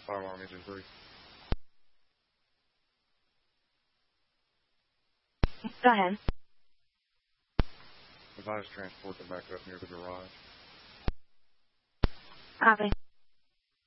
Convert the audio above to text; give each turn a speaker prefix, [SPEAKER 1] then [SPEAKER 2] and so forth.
[SPEAKER 1] Fire alarm engine 3.
[SPEAKER 2] Go ahead.
[SPEAKER 1] Advise transport to back up near the garage.
[SPEAKER 2] Copy.